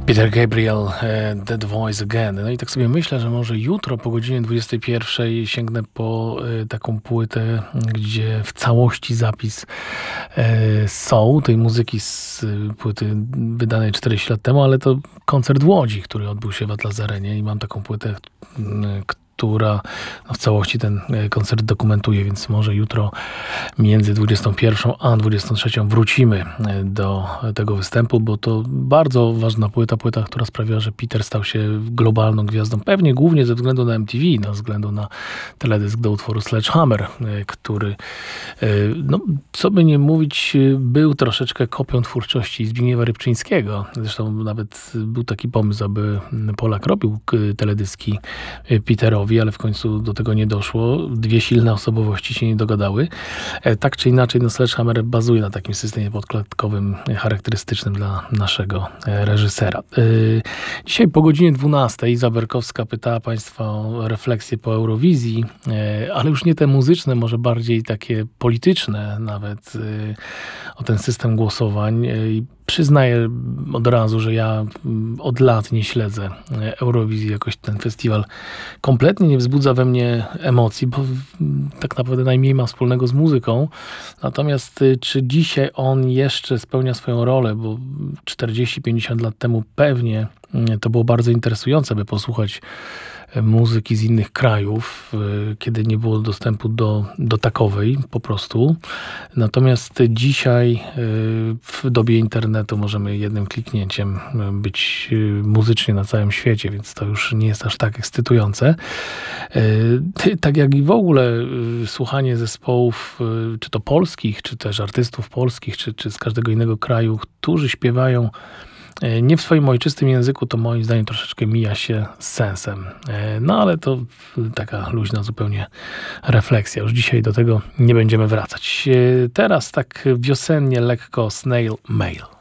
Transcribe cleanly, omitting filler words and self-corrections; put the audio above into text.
Peter Gabriel, That Voice Again. No i tak sobie myślę, że może jutro po godzinie 21 sięgnę po taką płytę, gdzie w całości zapis soul, tej muzyki z płyty wydanej 40 lat temu, ale to koncert w Łodzi, który odbył się w Atlas Arenie i mam taką płytę, która w całości ten koncert dokumentuje, więc może jutro między 21 a 23 wrócimy do tego występu, bo to bardzo ważna płyta, która sprawiła, że Peter stał się globalną gwiazdą, pewnie głównie ze względu na MTV, ze względu na teledysk do utworu Sledgehammer, który, no, co by nie mówić, był troszeczkę kopią twórczości Zbigniewa Rybczyńskiego. Zresztą nawet był taki pomysł, aby Polak robił teledyski Peterowi, ale w końcu do tego nie doszło. Dwie silne osobowości się nie dogadały. Tak czy inaczej, no Sledgehammer bazuje na takim systemie podklatkowym charakterystycznym dla naszego reżysera. Dzisiaj po godzinie 12 Iza Berkowska pytała Państwa o refleksje po Eurowizji, ale już nie te muzyczne, może bardziej takie polityczne nawet, o ten system głosowań. Przyznaję od razu, że ja od lat nie śledzę Eurowizji, jakoś ten festiwal kompletnie nie wzbudza we mnie emocji, bo tak naprawdę najmniej ma wspólnego z muzyką. Natomiast czy dzisiaj on jeszcze spełnia swoją rolę, bo 40-50 lat temu pewnie to było bardzo interesujące, by posłuchać muzyki z innych krajów, kiedy nie było dostępu do takowej po prostu. Natomiast dzisiaj w dobie internetu możemy jednym kliknięciem być muzycznie na całym świecie, więc to już nie jest aż tak ekscytujące. Tak jak i w ogóle słuchanie zespołów, czy to polskich, czy też artystów polskich, czy z każdego innego kraju, którzy śpiewają nie w swoim ojczystym języku, to moim zdaniem troszeczkę mija się z sensem. No ale to taka luźna zupełnie refleksja. Już dzisiaj do tego nie będziemy wracać. Teraz tak wiosennie lekko Snail Mail.